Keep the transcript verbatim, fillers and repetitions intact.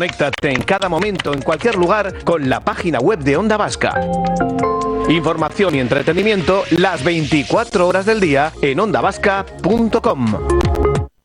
Conéctate en cada momento, en cualquier lugar, con la página web de Onda Vasca. Información y entretenimiento las veinticuatro horas del día en onda vasca punto com.